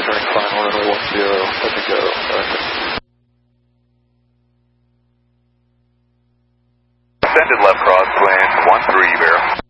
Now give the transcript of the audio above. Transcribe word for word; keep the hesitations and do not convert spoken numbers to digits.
turning final runway one zero, let me go. Roger. Descended left crosswind one three, Bear.